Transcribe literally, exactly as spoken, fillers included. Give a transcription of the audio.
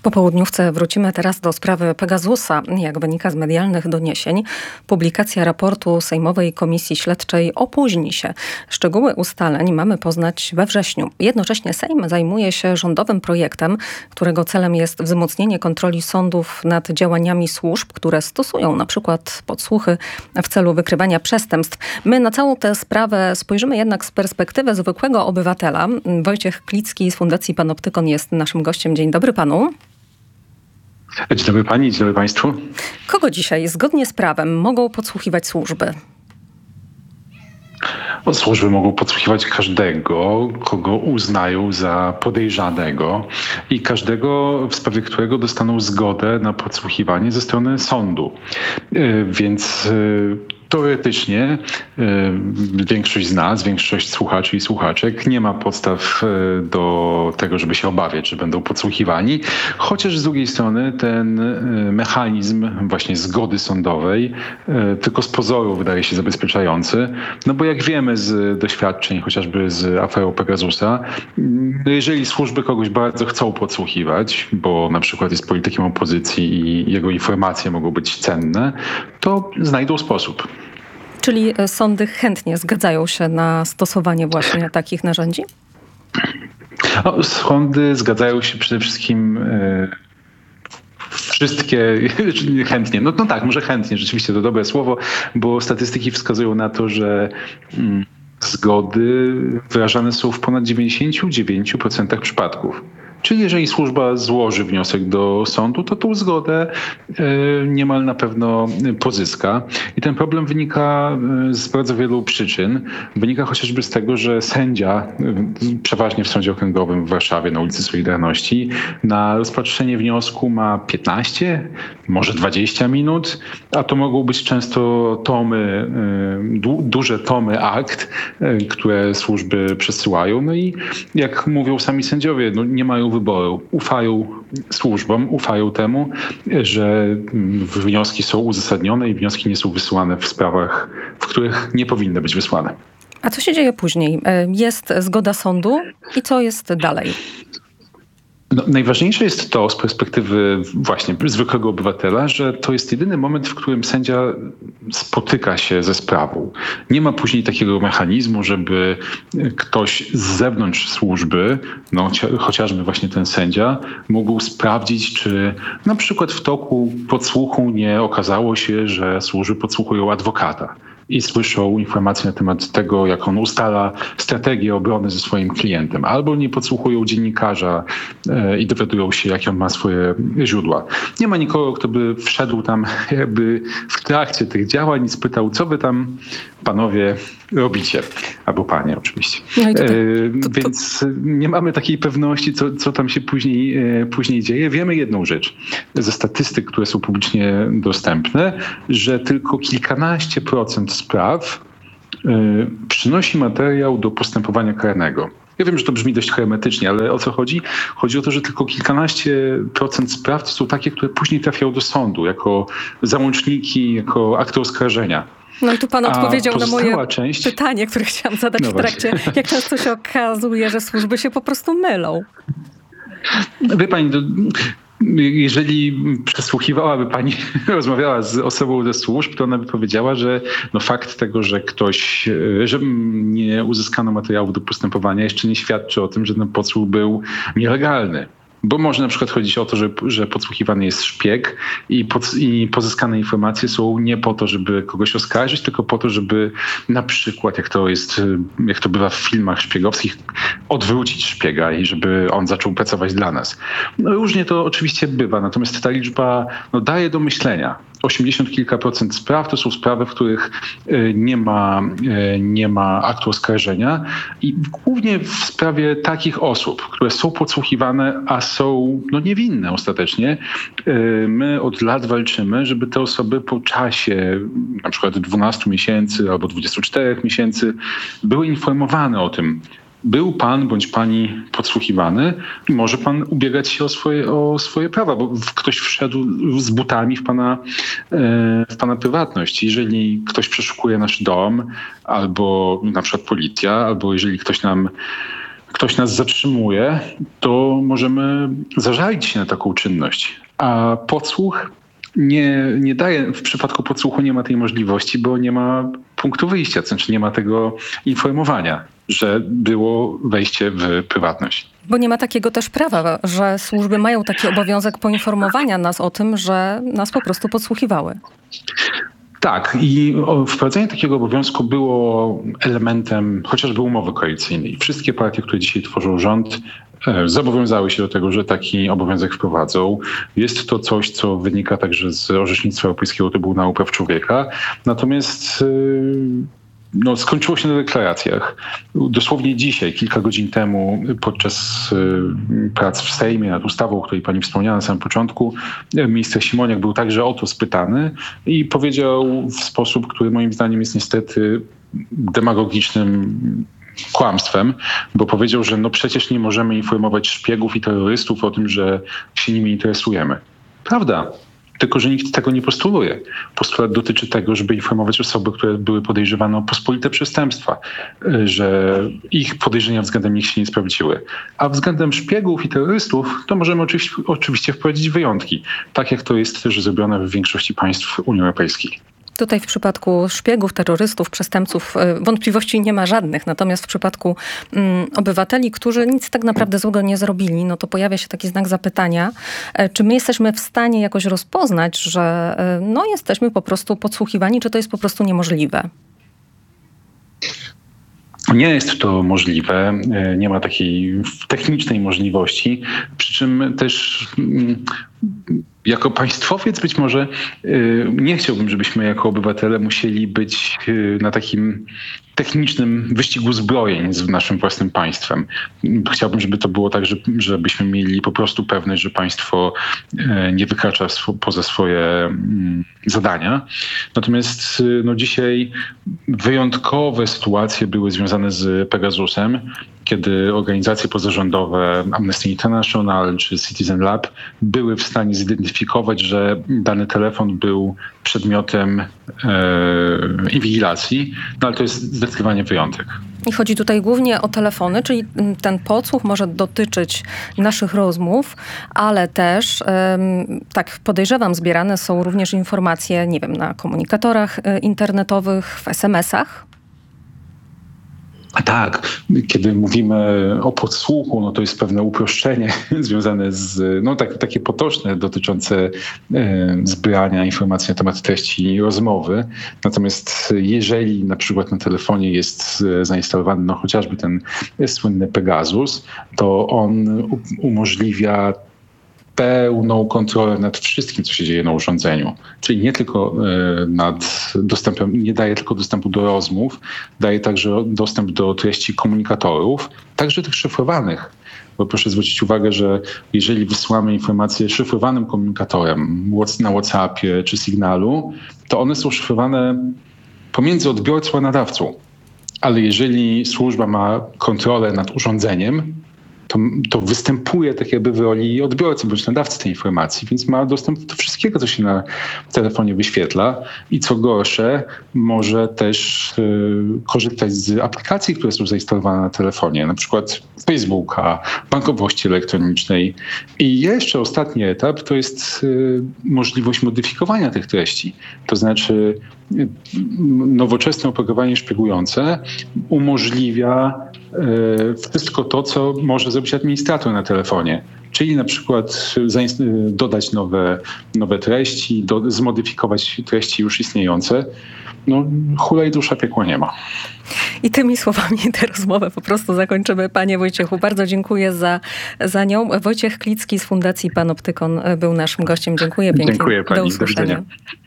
popołudniówce wrócimy teraz do sprawy Pegasusa. Jak wynika z medialnych doniesień, publikacja raportu Sejmowej Komisji Śledczej opóźni się. Szczegóły ustaleń mamy poznać we wrześniu. Jednocześnie Sejm zajmuje się rządowym projektem, którego celem jest wzmocnienie kontroli sądów nad działaniami służb, które stosują na przykład podsłuchy w celu wykrywania przestępstw. My na całą tę sprawę spojrzymy jednak z perspektywy zwykłego obywatela. Wojciech Klicki z Fundacji Panoptykon jest naszym gościem. Dzień dobry panu. Dzień dobry pani, dzień dobry państwu. Kogo dzisiaj zgodnie z prawem mogą podsłuchiwać służby? Służby mogą podsłuchiwać każdego, kogo uznają za podejrzanego i każdego, w sprawie którego dostaną zgodę na podsłuchiwanie ze strony sądu. Więc teoretycznie większość z nas, większość słuchaczy i słuchaczek nie ma podstaw do tego, żeby się obawiać, że będą podsłuchiwani, chociaż z drugiej strony ten mechanizm właśnie zgody sądowej tylko z pozoru wydaje się zabezpieczający, no bo jak wiemy z doświadczeń, chociażby z aferą Pegasusa, jeżeli służby kogoś bardzo chcą podsłuchiwać, bo na przykład jest politykiem opozycji i jego informacje mogą być cenne, to znajdą sposób. Czyli sądy chętnie zgadzają się na stosowanie właśnie takich narzędzi? No, sądy zgadzają się przede wszystkim e, wszystkie chętnie. No, no tak, może chętnie, rzeczywiście to dobre słowo, bo statystyki wskazują na to, że mm, zgody wyrażane są w ponad dziewięćdziesięciu dziewięciu procentach przypadków. Czyli jeżeli służba złoży wniosek do sądu, to tą zgodę niemal na pewno pozyska. I ten problem wynika z bardzo wielu przyczyn. Wynika chociażby z tego, że sędzia, przeważnie w Sądzie Okręgowym w Warszawie na ulicy Solidarności, na rozpatrzenie wniosku ma piętnaście, może dwadzieścia minut, a to mogą być często tomy, du- duże tomy akt, które służby przesyłają. No i jak mówią sami sędziowie, no nie mają wyboru. Ufają służbom, ufają temu, że wnioski są uzasadnione i wnioski nie są wysyłane w sprawach, w których nie powinny być wysłane. A co się dzieje później? Jest zgoda sądu i co jest dalej? No, najważniejsze jest to z perspektywy właśnie zwykłego obywatela, że to jest jedyny moment, w którym sędzia spotyka się ze sprawą. Nie ma później takiego mechanizmu, żeby ktoś z zewnątrz służby, no, chociażby właśnie ten sędzia, mógł sprawdzić, czy na przykład w toku podsłuchu nie okazało się, że służby podsłuchują adwokata i słyszą informacje na temat tego, jak on ustala strategię obrony ze swoim klientem. Albo nie podsłuchują dziennikarza e, i dowiadują się, jakie on ma swoje źródła. Nie ma nikogo, kto by wszedł tam jakby w trakcie tych działań i spytał, co wy tam panowie robicie. Albo panie oczywiście. No to, to, to, to... Więc nie mamy takiej pewności, co, co tam się później, e, później dzieje. Wiemy jedną rzecz ze statystyk, które są publicznie dostępne, że tylko kilkanaście procent spraw y, przynosi materiał do postępowania karnego. Ja wiem, że to brzmi dość hermetycznie, ale o co chodzi? Chodzi o to, że tylko kilkanaście procent spraw to są takie, które później trafiają do sądu jako załączniki, jako akty oskarżenia. No i tu pan odpowiedział na moje część... pytanie, które chciałam zadać no w trakcie. Właśnie. Jak często się okazuje, że służby się po prostu mylą? Wie pani, to... Jeżeli przesłuchiwałaby pani, rozmawiała z osobą ze służb, to ona by powiedziała, że no fakt tego, że ktoś, że nie uzyskano materiałów do postępowania, jeszcze nie świadczy o tym, że ten podsłuch był nielegalny. Bo może na przykład chodzić o to, że, że podsłuchiwany jest szpieg i, pod, i pozyskane informacje są nie po to, żeby kogoś oskarżyć, tylko po to, żeby na przykład, jak to jest, jak to bywa w filmach szpiegowskich, odwrócić szpiega i żeby on zaczął pracować dla nas. No różnie to oczywiście bywa, natomiast ta liczba no, daje do myślenia. osiemdziesiąt kilka procent spraw to są sprawy, w których nie ma, nie ma aktu oskarżenia i głównie w sprawie takich osób, które są podsłuchiwane, a są no, niewinne ostatecznie. My od lat walczymy, żeby te osoby po czasie na przykład dwunastu miesięcy albo dwudziestu czterech miesięcy były informowane o tym, był pan bądź pani podsłuchiwany i może pan ubiegać się o swoje, o swoje prawa, bo ktoś wszedł z butami w pana, w pana prywatność. Jeżeli ktoś przeszukuje nasz dom, albo na przykład policja, albo jeżeli ktoś nam ktoś nas zatrzymuje, to możemy zażalić się na taką czynność. A podsłuch nie, nie daje, w przypadku podsłuchu nie ma tej możliwości, bo nie ma punktu wyjścia, to znaczy nie ma tego informowania, że było wejście w prywatność. Bo nie ma takiego też prawa, że służby mają taki obowiązek poinformowania nas o tym, że nas po prostu podsłuchiwały. Tak, i wprowadzenie takiego obowiązku było elementem chociażby umowy koalicyjnej. Wszystkie partie, które dzisiaj tworzą rząd, zobowiązały się do tego, że taki obowiązek wprowadzą. Jest to coś, co wynika także z orzecznictwa Europejskiego Trybunału Praw Człowieka. Natomiast no, skończyło się na deklaracjach. Dosłownie dzisiaj, kilka godzin temu, podczas prac w Sejmie nad ustawą, o której pani wspomniała na samym początku, minister Siemoniak był także o to spytany i powiedział w sposób, który moim zdaniem jest niestety demagogicznym kłamstwem, bo powiedział, że no przecież nie możemy informować szpiegów i terrorystów o tym, że się nimi interesujemy. Prawda. Tylko że nikt tego nie postuluje. Postulat dotyczy tego, żeby informować osoby, które były podejrzewane o pospolite przestępstwa, że ich podejrzenia względem nich się nie sprawdziły. A względem szpiegów i terrorystów to możemy oczywiście, oczywiście wprowadzić wyjątki, tak jak to jest też zrobione w większości państw Unii Europejskiej. Tutaj w przypadku szpiegów, terrorystów, przestępców wątpliwości nie ma żadnych. Natomiast w przypadku um, obywateli, którzy nic tak naprawdę złego nie zrobili, no to pojawia się taki znak zapytania, czy my jesteśmy w stanie jakoś rozpoznać, że no, jesteśmy po prostu podsłuchiwani, czy to jest po prostu niemożliwe? Nie jest to możliwe, nie ma takiej technicznej możliwości, przy czym też jako państwowiec być może nie chciałbym, żebyśmy jako obywatele musieli być na takim technicznym wyścigu zbrojeń z naszym własnym państwem. Chciałbym, żeby to było tak, że, żebyśmy mieli po prostu pewność, że państwo nie wykracza sw- poza swoje zadania. Natomiast no, dzisiaj wyjątkowe sytuacje były związane z Pegasusem, kiedy organizacje pozarządowe Amnesty International czy Citizen Lab były w stanie zidentyfikować, że dany telefon był przedmiotem e, inwigilacji, no ale to jest zdecydowanie wyjątek. I chodzi tutaj głównie o telefony, czyli ten podsłuch może dotyczyć naszych rozmów, ale też, tak podejrzewam, zbierane są również informacje, nie wiem, na komunikatorach internetowych, w es em esach. Tak, kiedy mówimy o podsłuchu, no to jest pewne uproszczenie związane z, no tak, takie potoczne dotyczące e, zbierania informacji na temat treści rozmowy. Natomiast jeżeli na przykład na telefonie jest zainstalowany no chociażby ten słynny Pegasus, to on u, umożliwia pełną kontrolę nad wszystkim, co się dzieje na urządzeniu. Czyli nie tylko nad dostępem, nie daje tylko dostępu do rozmów, daje także dostęp do treści komunikatorów, także tych szyfrowanych. Bo proszę zwrócić uwagę, że jeżeli wysyłamy informacje szyfrowanym komunikatorem na WhatsAppie czy Signalu, to one są szyfrowane pomiędzy odbiorcą a nadawcą. Ale jeżeli służba ma kontrolę nad urządzeniem, To, to występuje tak jakby w roli odbiorcy bądź nadawcy tej informacji, więc ma dostęp do wszystkiego, co się na telefonie wyświetla i co gorsze, może też y, korzystać z aplikacji, które są zainstalowane na telefonie, na przykład Facebooka, bankowości elektronicznej. I jeszcze ostatni etap to jest y, możliwość modyfikowania tych treści. To znaczy y, nowoczesne oprogramowanie szpiegujące umożliwia wszystko to, co może zrobić administrator na telefonie. Czyli na przykład dodać nowe, nowe treści, do, zmodyfikować treści już istniejące. No, hulaj dusza, piekła nie ma. I tymi słowami tę rozmowę po prostu zakończymy. Panie Wojciechu, bardzo dziękuję za, za nią. Wojciech Klicki z Fundacji Panoptykon był naszym gościem. Dziękuję pięknie. Dziękuję pani. Do usłyszenia. Do widzenia.